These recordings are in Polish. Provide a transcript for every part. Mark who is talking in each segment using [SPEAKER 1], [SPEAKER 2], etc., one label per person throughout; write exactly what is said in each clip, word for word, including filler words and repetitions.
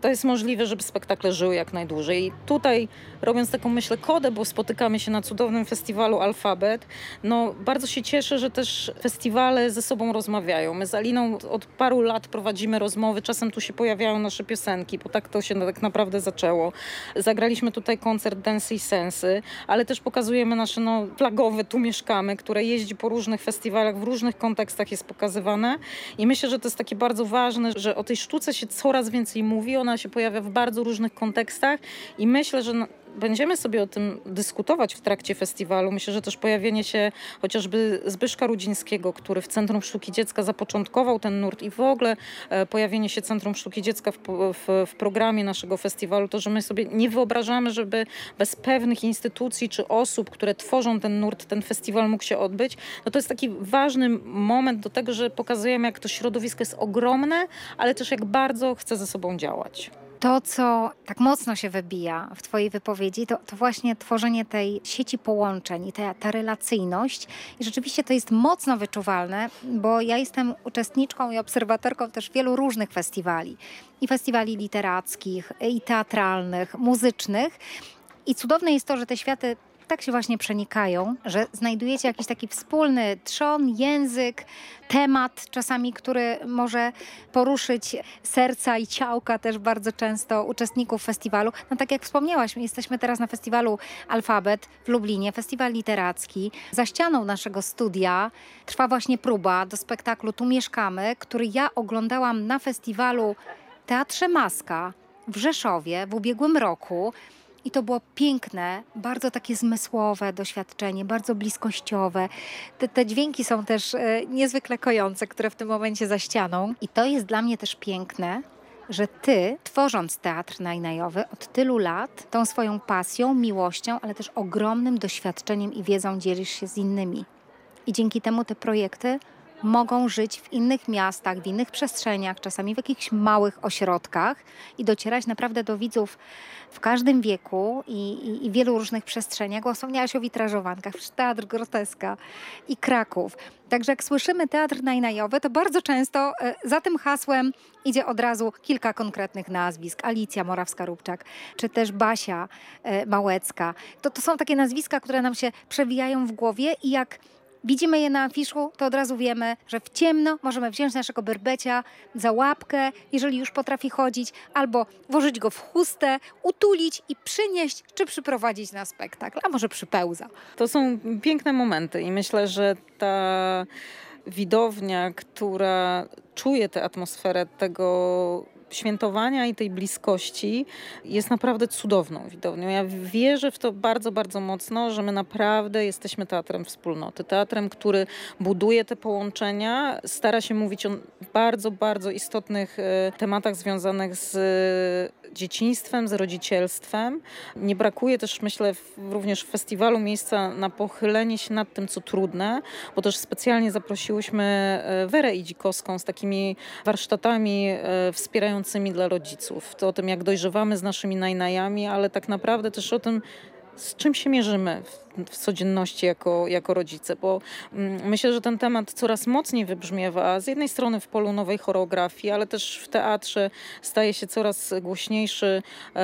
[SPEAKER 1] to jest możliwe, żeby spektakle żyły jak najdłużej. I tutaj, robiąc taką, myślę, kodę, bo spotykamy się na cudownym festiwalu Alfabet, no bardzo się cieszę, że też festiwale ze sobą rozmawiają. My z Aliną od paru lat prowadzimy rozmowy, czasem tu się pojawiają nasze piosenki, bo tak to się tak naprawdę zaczęło. Zagraliśmy tutaj koncert Densy i Sensy, ale też pokazujemy nasze no, flagowe Tu mieszkamy, które jeździ po różnych festiwalach, w różnych kontekstach jest pokazywane. I myślę, że to jest takie bardzo ważne, że o tej sztuce się coraz więcej mówi, ona się pojawia w bardzo różnych kontekstach i myślę, że będziemy sobie o tym dyskutować w trakcie festiwalu. Myślę, że też pojawienie się chociażby Zbyszka Rudzińskiego, który w Centrum Sztuki Dziecka zapoczątkował ten nurt i w ogóle e, pojawienie się Centrum Sztuki Dziecka w, w, w programie naszego festiwalu, to, że my sobie nie wyobrażamy, żeby bez pewnych instytucji czy osób, które tworzą ten nurt, ten festiwal mógł się odbyć, no to jest taki ważny moment do tego, że pokazujemy, jak to środowisko jest ogromne, ale też jak bardzo chce ze sobą działać.
[SPEAKER 2] To, co tak mocno się wybija w twojej wypowiedzi, to, to właśnie tworzenie tej sieci połączeń i ta, ta relacyjność. I rzeczywiście to jest mocno wyczuwalne, bo ja jestem uczestniczką i obserwatorką też wielu różnych festiwali. I festiwali literackich, i teatralnych, muzycznych. I cudowne jest to, że te światy tak się właśnie przenikają, że znajdujecie jakiś taki wspólny trzon, język, temat czasami, który może poruszyć serca i ciałka też bardzo często uczestników festiwalu. No tak jak wspomniałaś, jesteśmy teraz na festiwalu Alfabet w Lublinie, festiwal literacki. Za ścianą naszego studia trwa właśnie próba do spektaklu Tu mieszkamy, który ja oglądałam na festiwalu Teatrze Maska w Rzeszowie w ubiegłym roku. I to było piękne, bardzo takie zmysłowe doświadczenie, bardzo bliskościowe. Te, te dźwięki są też e, niezwykle kojące, które w tym momencie za ścianą. I to jest dla mnie też piękne, że ty, tworząc Teatr Najnajowy od tylu lat, tą swoją pasją, miłością, ale też ogromnym doświadczeniem i wiedzą dzielisz się z innymi. I dzięki temu te projekty mogą żyć w innych miastach, w innych przestrzeniach, czasami w jakichś małych ośrodkach i docierać naprawdę do widzów w każdym wieku i, i, i wielu różnych przestrzeniach. Bo wspomniałaś o witrażowankach, Teatr Groteska i Kraków. Także jak słyszymy Teatr Najnajowy, to bardzo często e, za tym hasłem idzie od razu kilka konkretnych nazwisk. Alicja Morawska-Róbczak, czy też Basia e, Małecka. To, to są takie nazwiska, które nam się przewijają w głowie i jak widzimy je na afiszu, to od razu wiemy, że w ciemno możemy wziąć naszego berbecia za łapkę, jeżeli już potrafi chodzić, albo włożyć go w chustę, utulić i przynieść, czy przyprowadzić na spektakl, a może przypełza.
[SPEAKER 1] To są piękne momenty i myślę, że ta widownia, która czuje tę atmosferę tego świętowania i tej bliskości, jest naprawdę cudowną widownią. Ja wierzę w to bardzo, bardzo mocno, że my naprawdę jesteśmy teatrem wspólnoty. Teatrem, który buduje te połączenia, stara się mówić o bardzo, bardzo istotnych e, tematach związanych z dzieciństwem, z rodzicielstwem. Nie brakuje też, myślę, w, również w festiwalu miejsca na pochylenie się nad tym, co trudne, bo też specjalnie zaprosiłyśmy Werę Idzikowską z takimi warsztatami e, wspierającymi dla rodziców. To o tym, jak dojrzewamy z naszymi najnajami, ale tak naprawdę też o tym, z czym się mierzymy w, w codzienności jako, jako rodzice, bo mm, myślę, że ten temat coraz mocniej wybrzmiewa, z jednej strony w polu nowej choreografii, ale też w teatrze staje się coraz głośniejszy e,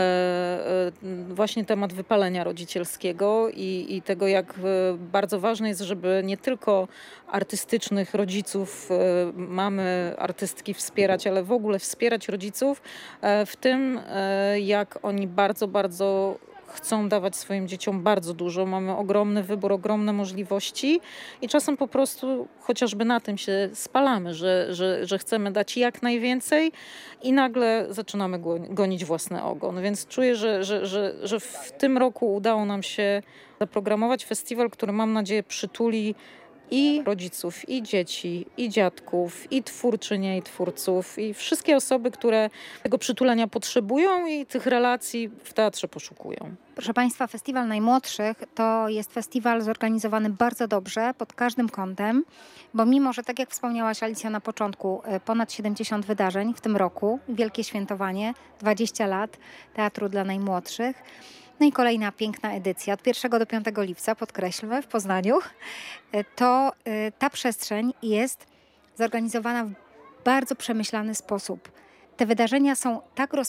[SPEAKER 1] e, właśnie temat wypalenia rodzicielskiego i, i tego, jak e, bardzo ważne jest, żeby nie tylko artystycznych rodziców, e, mamy artystki wspierać, ale w ogóle wspierać rodziców e, w tym, e, jak oni bardzo, bardzo chcą dawać swoim dzieciom bardzo dużo. Mamy ogromny wybór, ogromne możliwości i czasem po prostu chociażby na tym się spalamy, że, że, że chcemy dać jak najwięcej i nagle zaczynamy gonić własny ogon. Więc czuję, że, że, że, że w tym roku udało nam się zaprogramować festiwal, który mam nadzieję przytuli i rodziców, i dzieci, i dziadków, i twórczynie, i twórców, i wszystkie osoby, które tego przytulenia potrzebują i tych relacji w teatrze poszukują.
[SPEAKER 2] Proszę Państwa, Festiwal Najmłodszych to jest festiwal zorganizowany bardzo dobrze pod każdym kątem, bo mimo, że tak jak wspomniałaś Alicja na początku, ponad siedemdziesiąt wydarzeń w tym roku, wielkie świętowanie, dwadzieścia lat Teatru dla Najmłodszych. No i kolejna piękna edycja od pierwszego do piątego lipca, podkreślmy, w Poznaniu. To ta przestrzeń jest zorganizowana w bardzo przemyślany sposób. Te wydarzenia są tak rozpoczęte,